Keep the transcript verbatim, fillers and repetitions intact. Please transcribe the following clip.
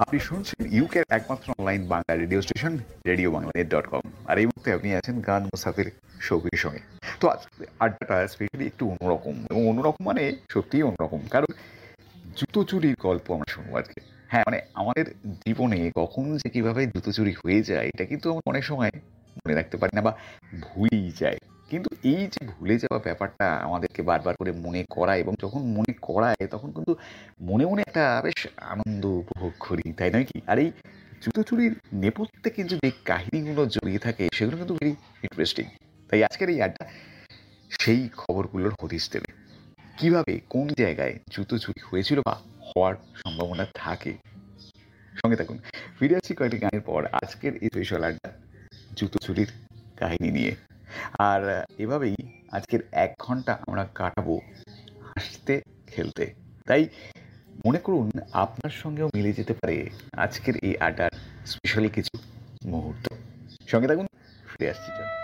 আপনি শুনছেন ইউকের একমাত্র online Bangla radio station radio Bangla net dot com. আর এই মুহূর্তে আপনি আছেন গান মুসাফির শৌকির সঙ্গে। তো আজ আড্ডাটা স্পেশালি একটু অন্যরকম, এবং অন্যরকম মানে সত্যিই অন্যরকম, কারণ জুতো চুরির গল্প আমরা শুনবো আজকে। হ্যাঁ, মানে আমাদের জীবনে কখন যে কিভাবে জুতো চুরি হয়ে যায় এটা কিন্তু আমরা অনেক সময় মনে রাখতে পারি না বা ভুলেই যায়। কিন্তু এই যে ভুলে যাওয়া ব্যাপারটা আমাদেরকে বারবার করে মনে করায়, এবং যখন মনে করায় তখন কিন্তু মনে মনে একটা বেশ আনন্দ উপভোগ করি, তাই নয় কি? আর এই জুতো চুরির নেপথ্যে কিন্তু যে কাহিনীগুলো জড়িয়ে থাকে সেগুলো কিন্তু ভেরি ইন্টারেস্টিং। তাই আজকের এই আড্ডা সেই খবরগুলোর হদিশ দেবে। কিভাবে কোন জায়গায় জুতো চুরি হয়েছিল বা হওয়ার সম্ভাবনা থাকে। সঙ্গে থাকুন। ফিরে আসছি কয়েকটি গানের পর আজকের এই স্পেশাল আড্ডা জুতো চুরির কাহিনী নিয়ে। আর এভাবেই আজকের এক ঘন্টা আমরা কাটাবো হাসতে খেলতে। তাই মনে করুন আপনার সঙ্গেও মিলে যেতে পারে আজকের এই আড্ডার স্পেশাল কিছু মুহূর্ত। সঙ্গে থাকুন, ফিরে আসছি।